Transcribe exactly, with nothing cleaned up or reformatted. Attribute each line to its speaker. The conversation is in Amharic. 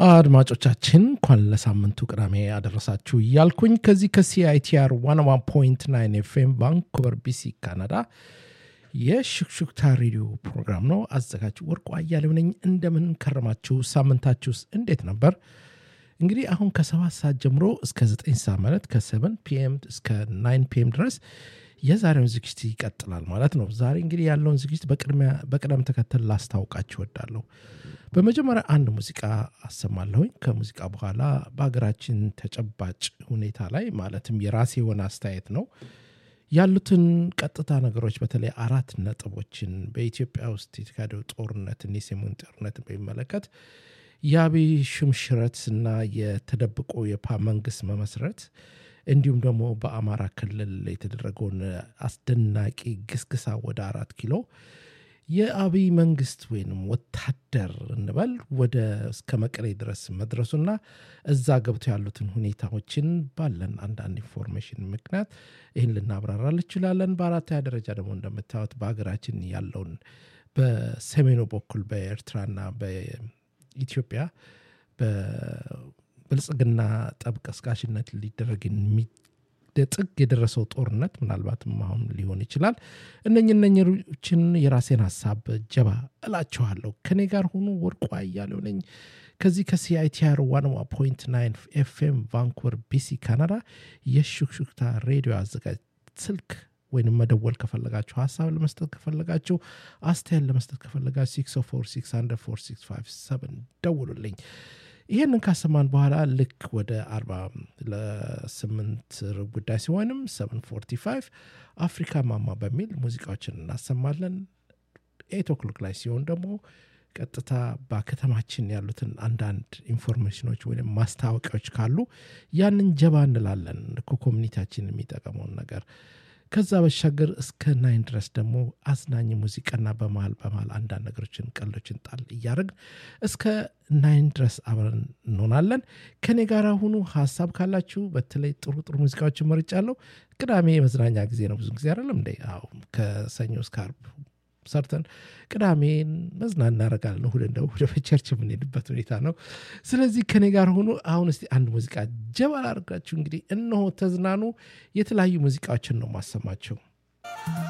Speaker 1: አድማጮቻችን እንኳን ለሳምንቱ ቅዳሜ አደረሳችሁ እያልኩኝ ከዚህ ከሲአይቲአር መቶ አንድ ነጥብ ዘጠኝ ኤፍኤም ቫንኩቨር ቢሲ ካናዳ የሽክሹክታ ሬዲዮ ፕሮግራም ነው። አዘጋጅ ወርቁ አያሌው ነኝ። እንደምን ከረማችሁ? ሳምንታችሁስ እንዴት ነበር? እንግዲህ አሁን ከሰባት ሰዓት ጀምሮ እስከ ዘጠኝ ሰዓት ማለት ከሰቨን ፒኤም እስከ ናይን ፒኤም ድረስ የዛሬውን ዝግጅት ይቀጥላል ማለት ነው። ዛሬ እንግዲህ ያለውን ዝግጅት በቅድሚያ በቅደም ተከተል ላስታውቃችሁ እወዳለሁ። በመጀመሪያ አንድ ሙዚቃ አሰማለሁኝ። ከሙዚቃ በኋላ በአገራችን ተጨባጭ ሁኔታ ላይ ማለትም የራሴ የሆነ አስተያየት ነው ያሉትን ቀጥታ ነገሮች በተለይ አራት ነጥቦችን በኢትዮጵያ ውስጥ የተካሄደው ጦርነትን የሰሜን ጦርነትን በሚመለከት የአብይ ሽምሽረትና የተደብቆ የፓ መንግስት መመስረት እንዲሁም ደግሞ በአማራ ክልል የተደረገውን አስደናቂ ግስግሳ ወደ አራት ኪሎ የአብይ መንግስት ወይንም ወታደር እንበል ወደ እስከ መቀሌ ድረስ መድረሱና እዛ ገብቶ ያሉትን ሁኔታዎችን ባለን አንዳንድ ኢንፎርሜሽን ምክንያት ይህን ልናብራራል እንችላለን። በአራተኛ ደረጃ ደግሞ እንደምታዩት በሀገራችን ያለውን በሰሜኑ በኩል በኤርትራና በኢትዮጵያ በብልጽግና ጠብ ቀስቃሽነት ሊደረግ ጥግ የደረሰው ጦርነት ምናልባትም አሁን ሊሆን ይችላል። እነኚህ እነኚህችን የራሴን ሀሳብ ጀባ እላችኋለሁ። ከኔ ጋር ሆኑ። ወርቁ አያሌው ነኝ ከዚህ ከሲአይቲአር መቶ አንድ ነጥብ ዘጠኝ ኤፍኤም ቫንኩቨር ቢሲ ካናዳ የሽክሹክታ ሬዲዮ አዘጋጅ። ስልክ ወይንም መደወል ከፈለጋችሁ ሀሳብ ለመስጠት ከፈለጋችሁ አስተያየት ለመስጠት ከፈለጋችሁ ሲክስ ኦ ፎር ሲክስ ዜሮ ፎር ሲክስ ፋይቭ ሰቨን ደውሉልኝ። ይሄንን ካሰማን በኋላ ልክ ወደ አርባ ለስምንት ሩብ ጉዳይ ሲሆንም ሰቨን ፎርቲ ፋይቭ አፍሪካ ማማ በሚል ሙዚቃዎችን እናሰማለን። ኤይት ኦክሎክ ላይ ሲሆን ደግሞ ቀጥታ በከተማችን ያሉትን አንዳንድ ኢንፎርሜሽኖች ወይም ማስታወቂያዎች ካሉ ያንን ጀባ እንላለን ኮሚኒቲያችን የሚጠቀመውን ነገር። ከዛ በሻገር እስከ ናይን ድረስ ደግሞ አዝናኝ ሙዚቃና በመሃል በመሃል አንዳንድ ነገሮችን ቀልዶችን ጣል እያደረግን እስከ ናይን ድረስ አብረን እንሆናለን። ከኔ ጋር ሁኑ። ሀሳብ ካላችሁ በተለይ ጥሩ ጥሩ ሙዚቃዎችን መርጫለሁ። ቅዳሜ የመዝናኛ ጊዜ ነው ብዙ ጊዜ አይደለም እንዴ? አዎ ከሰኞ እስከ ዓርብ ሰርተን ቅዳሜን መዝናና እናደርጋለን። እሁድ እንደው ወደ ቸርች የምንሄድበት ሁኔታ ነው። ስለዚህ ከኔ ጋር ሆኖ አሁን እስቲ አንድ ሙዚቃ ጀባ አድርጋችሁ እንግዲህ እነሆ ተዝናኑ። የተለያዩ ሙዚቃዎችን ነው ማሰማቸው።